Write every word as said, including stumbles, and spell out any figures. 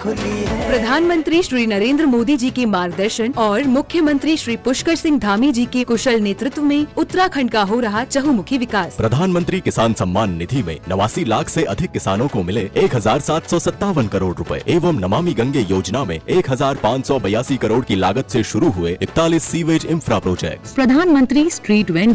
खुली है। प्रधानमंत्री श्री नरेंद्र मोदी जी के मार्गदर्शन और मुख्यमंत्री श्री पुष्कर सिंह धामी जी के कुशल नेतृत्व में उत्तराखंड का हो रहा चहुमुखी विकास। प्रधानमंत्री किसान सम्मान निधि में नवासी लाख से अधिक किसानों को मिले एक हजार सात सौ सत्तावन करोड़ रुपए एवं नमामि गंगे योजना में एक हजार पाँच सौ बयासी करोड़ की लागत से शुरू हुए इकतालीस सीवेज इंफ्रा प्रोजेक्ट। प्रधानमंत्री स्ट्रीट वेंडर